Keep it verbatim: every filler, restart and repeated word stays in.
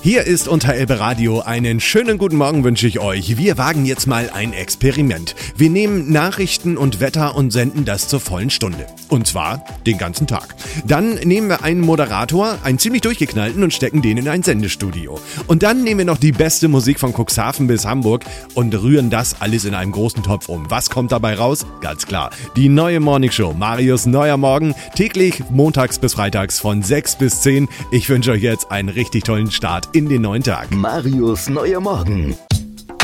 Hier ist unter Elbe Radio. Einen schönen guten Morgen wünsche ich euch. Wir wagen jetzt mal ein Experiment. Wir nehmen Nachrichten und Wetter und senden das zur vollen Stunde. Und zwar den ganzen Tag. Dann nehmen wir einen Moderator, einen ziemlich durchgeknallten, und stecken den in ein Sendestudio. Und dann nehmen wir noch die beste Musik von Cuxhaven bis Hamburg und rühren das alles in einem großen Topf um. Was kommt dabei raus? Ganz klar, die neue Morningshow. Marius neuer Morgen, täglich montags bis freitags von sechs bis zehn. Ich wünsche euch jetzt einen richtig tollen Start in den neuen Tag. Marius neuer Morgen.